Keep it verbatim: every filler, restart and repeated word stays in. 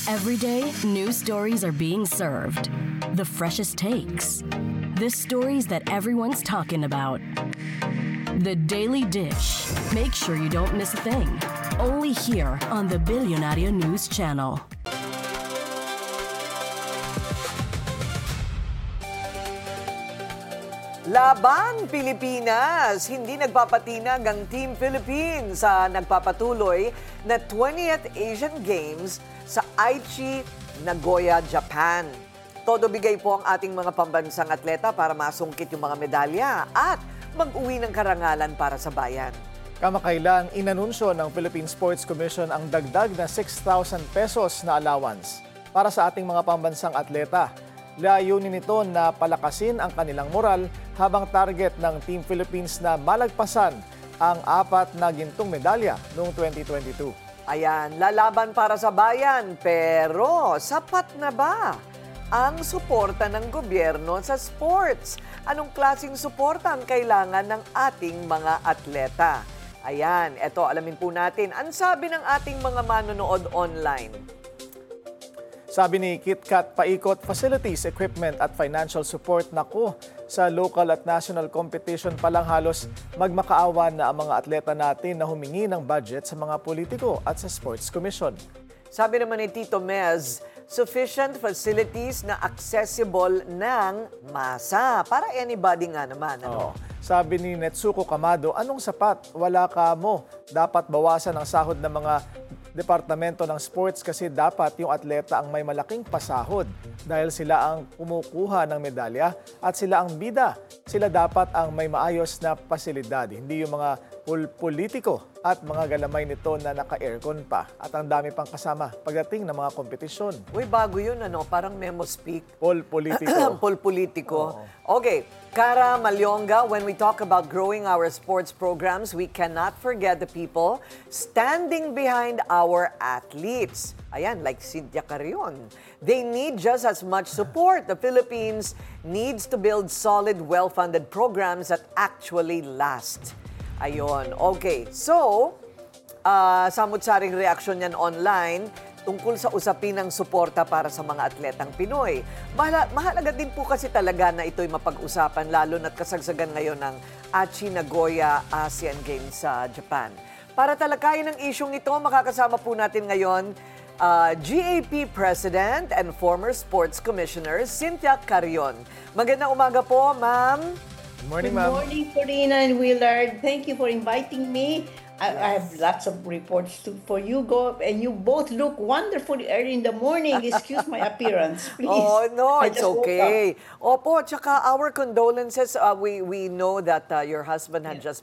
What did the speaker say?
Every day, new stories are being served. The freshest takes. The stories that everyone's talking about. The Daily Dish. Make sure you don't miss a thing. Only here on the Billionaire News Channel. Laban Pilipinas! Hindi nagpapatinag ang Team Philippines sa nagpapatuloy na twentieth Asian Games sa Aichi, Nagoya, Japan. Todo bigay po ang ating mga pambansang atleta para masungkit yung mga medalya at mag-uwi ng karangalan para sa bayan. Kamakailan, inanunsyo ng Philippine Sports Commission ang dagdag na six thousand pesos na allowance para sa ating mga pambansang atleta. Layunin nito na palakasin ang kanilang moral habang target ng Team Philippines na malagpasan ang apat na gintong medalya noong twenty twenty-two. Ayan, lalaban para sa bayan, pero sapat na ba ang suporta ng gobyerno sa sports? Anong klaseng suporta ang kailangan ng ating mga atleta? Ayan, eto alamin po natin. Ang sabi ng ating mga manonood online. Sabi ni KitKat, paikot, facilities, equipment at financial support, naku, sa local at national competition pa lang halos magmakaawa na ang mga atleta natin na humingi ng budget sa mga politiko at sa Sports Commission. Sabi naman ni Tito Mez, sufficient facilities na accessible ng masa. Para anybody nga naman. Ano? Oo. Sabi ni Netsuko Kamado, anong sapat? Wala ka mo. Dapat bawasan ang sahod ng mga departamento ng sports kasi dapat yung atleta ang may malaking pasahod dahil sila ang kumukuha ng medalya at sila ang bida. Sila dapat ang may maayos na pasilidad, hindi yung mga pol- politiko at mga galamay nito na naka-aircon pa at ang dami pang kasama pagdating ng mga kompetisyon. Uy, bago yun, ano? Parang memo speak. Pol politiko. Pol politiko. Okay. Cara Malyonga, when we talk about growing our sports programs, we cannot forget the people standing behind our athletes. Ayan, like Cynthia Carrion. They need just as much support. The Philippines needs to build solid, well-funded programs that actually last. Ayun, okay. So, uh, samut-saring reaksyon yan online tungkol sa usapin ng suporta para sa mga atletang Pinoy. Mahala, mahalaga din po kasi talaga na ito'y mapag-usapan, lalo na't kasagsagan ngayon ng Aichi Nagoya Asian Games sa Japan. Para talakayin ang isyong ito, makakasama po natin ngayon uh, G A P President and former Sports Commissioner Cynthia Carrion. Magandang umaga po, ma'am. Good morning, Good ma'am. morning, Corina and Willard. Thank you for inviting me. I, I have lots of reports to, for you, Go, and you both look wonderfully early in the morning. Excuse my appearance, please. Oh, no, I it's just woke okay. Opo, tsaka our condolences. Uh, we, we know that uh, your husband had Yeah. just